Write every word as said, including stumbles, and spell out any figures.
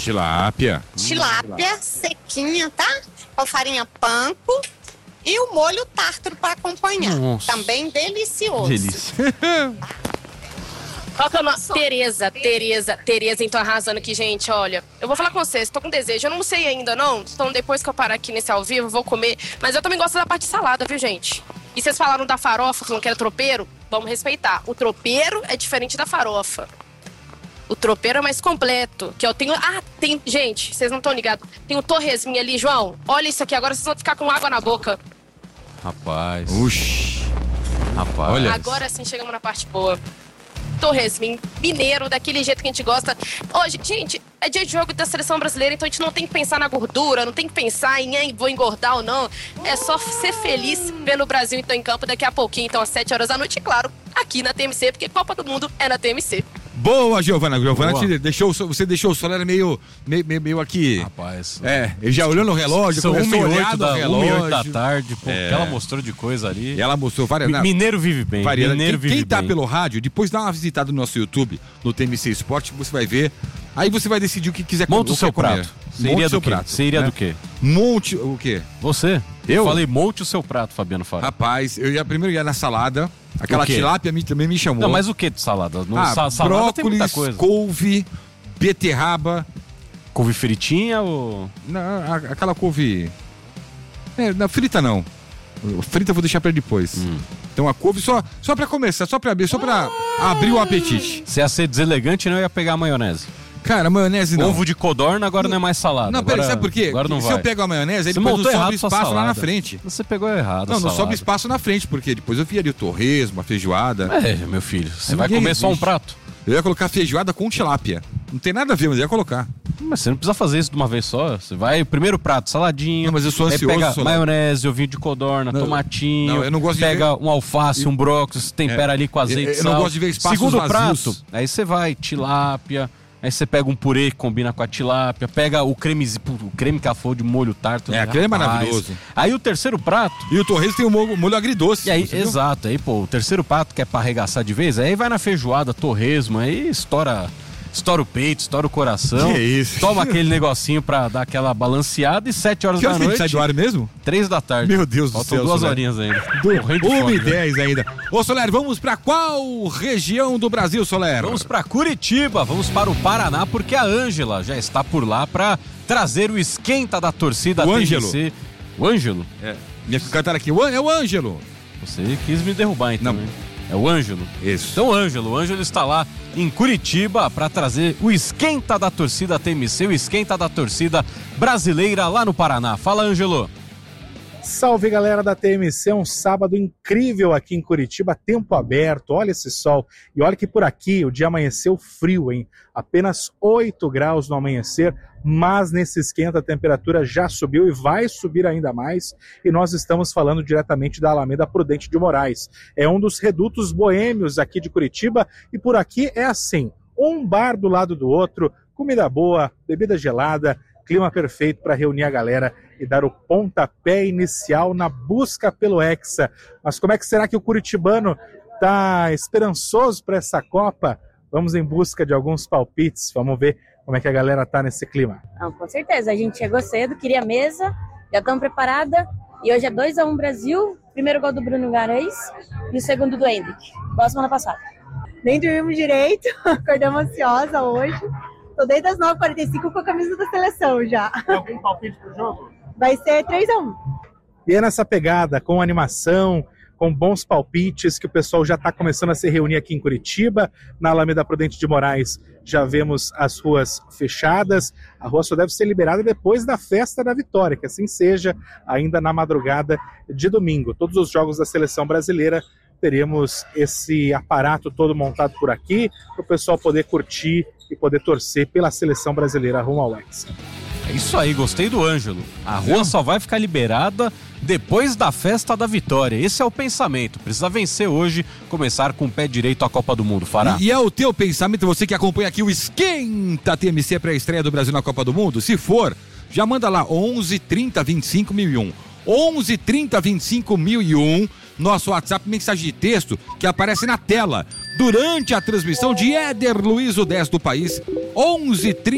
Tilápia. Tilápia sequinha, tá? Com farinha panko e o molho tártaro para acompanhar. Nossa. Também delicioso. Delícia. Qual que é o nome? Tereza, Tereza, Tereza, então arrasando aqui, gente, olha. Eu vou falar com vocês, tô com desejo, eu não sei ainda não, então depois que eu parar aqui nesse ao vivo, eu vou comer. Mas eu também gosto da parte de salada, viu, gente? E vocês falaram da farofa, falando que era tropeiro, vamos respeitar. O tropeiro é diferente da farofa. O tropeiro é mais completo, que eu tenho... Ah, tem... Gente, vocês não estão ligados. Tem o torresminho ali, João. Olha isso aqui, agora vocês vão ficar com água na boca. Rapaz. Uxi. Rapaz. Olha. Agora sim chegamos na parte boa. Torresminho, mineiro, daquele jeito que a gente gosta. Hoje, gente, é dia de jogo da seleção brasileira, então a gente não tem que pensar na gordura, não tem que pensar em "Ei, vou engordar ou não". É só ser feliz vendo o Brasil então em campo daqui a pouquinho, então às sete horas da noite, e claro, aqui na T M C, porque Copa do Mundo é na T M C. Boa, Giovana. Giovana, Boa. te deixou, você deixou o Soler meio, meio, meio, meio aqui. Rapaz. É, ele já olhou no relógio, São começou a uma e olhar oito no da, relógio. uma e oito da tarde, pô, É. que ela mostrou de coisa ali. E ela mostrou várias... Mi- Mineiro vive bem, Variedade. Mineiro Quem, vive quem tá bem. pelo rádio, depois dá uma visitada no nosso YouTube, no T M C Esporte, você vai ver. Aí você vai decidir o que quiser comer. Monta o seu prato. Você iria do quê? Você iria do quê? Monte o quê? Você? Eu? Falei, monte o seu prato, Fabiano Fara. Rapaz, eu ia primeiro ia na salada. Aquela O quê? tilápia me, também me chamou. Não, mas o que de salada? No, ah, sa- salada tem muita brócolis, coisa. couve, beterraba. Couve fritinha ou... Não, a- aquela couve... É, não, frita não. Frita eu vou deixar pra depois. Hum. Então a couve só, só pra começar, só pra abrir, só pra abrir o apetite. Se ia ser deselegante, não ia pegar a maionese. Cara, maionese não. Ovo de codorna agora não, não é mais salada. Não, peraí, agora, sabe por quê? Agora não Se vai. eu pego a maionese, aí Você depois não montou sobra errado sua espaço lá na salada. frente. Você pegou errado a Não, não salada. sobra espaço na frente, porque depois eu viria o torresmo, a feijoada. É, meu filho, você vai Ninguém comer só um resiste. prato. Eu ia colocar feijoada com tilápia. Não tem nada a ver, mas eu ia colocar. Mas você não precisa fazer isso de uma vez só. Você vai, primeiro prato, saladinho. Não, mas eu sou aí ansioso, pega Solar. maionese, ovinho de codorna, Não, tomatinho. não, eu não gosto de Pega ver- um alface, um brócolis, tempera É, ali com azeite eu- e eu não sal. gosto de ver espaços Segundo vazios. prato, aí você vai, tilápia. Aí você pega um purê que combina com a tilápia, pega o cremezinho, o creme cafô de molho tarto. É, aquele é rapaz. maravilhoso. Aí o terceiro prato, E o torresmo tem o molho, molho agridoce. e aí, você viu? exato, aí pô, o terceiro prato que é pra arregaçar de vez, aí vai na feijoada, torresmo, aí estoura, estoura o peito, estoura o coração. Que isso? Toma aquele negocinho pra dar aquela balanceada e sete horas Que da horas que a gente noite, sai do ar mesmo? três da tarde. Meu Deus do Faltam céu, duas Soler. horinhas ainda. Do Morrendo de uma fome, e né? dez ainda. Ô, Soler, vamos pra qual região do Brasil, Soler? Vamos pra Curitiba, vamos para o Paraná, porque a Ângela já está por lá pra trazer o esquenta da torcida O T M Ângelo. C. O Ângelo? É, minha cantar aqui, o Ân- é o Ângelo. Você quis me derrubar então, Não. hein? É o Ângelo. Isso. Então, o Ângelo, o Ângelo está lá em Curitiba para trazer o esquenta da torcida T M C, o esquenta da torcida brasileira lá no Paraná. Fala, Ângelo. Salve, galera da T M C, um sábado incrível aqui em Curitiba, tempo aberto, olha esse sol. E olha que por aqui o dia amanheceu frio, hein? Apenas oito graus no amanhecer, mas nesse esquenta a temperatura já subiu e vai subir ainda mais. E nós estamos falando diretamente da Alameda Prudente de Moraes. É um dos redutos boêmios aqui de Curitiba e por aqui é assim, um bar do lado do outro, comida boa, bebida gelada, clima perfeito para reunir a galera e dar o pontapé inicial na busca pelo Hexa. Mas como é que será que o curitibano está esperançoso para essa Copa? Vamos em busca de alguns palpites, vamos ver como é que a galera tá nesse clima. Não, com certeza, a gente chegou cedo, queria mesa, já estamos preparada e hoje é dois a um Brasil, primeiro gol do Bruno Guimarães e o segundo do Hendrick, igual semana passada. Nem dormimos direito, acordamos ansiosa hoje. Tô desde as nove e quarenta e cinco com a camisa da seleção já. Tem algum palpite pro jogo? Vai ser três a um. E é nessa pegada, com animação, com bons palpites, que o pessoal já está começando a se reunir aqui em Curitiba. Na Alameda Prudente de Moraes já vemos as ruas fechadas. A rua só deve ser liberada depois da festa da vitória, que assim seja, ainda na madrugada de domingo. Todos os jogos da seleção brasileira teremos esse aparato todo montado por aqui, para o pessoal poder curtir e poder torcer pela seleção brasileira rumo ao Hexa. É isso aí, gostei do Ângelo. A rua só vai ficar liberada depois da festa da vitória. Esse é o pensamento. Precisa vencer hoje, começar com o pé direito a Copa do Mundo. Fará. E, e é o teu pensamento, você que acompanha aqui o Esquenta T M C para a estreia do Brasil na Copa do Mundo? Se for, já manda lá onze trinta vinte e cinco mil e um. onze trinta vinte e cinco mil e um, nosso WhatsApp, mensagem de texto que aparece na tela durante a transmissão de Éder Luiz, o dez do país. onze trinta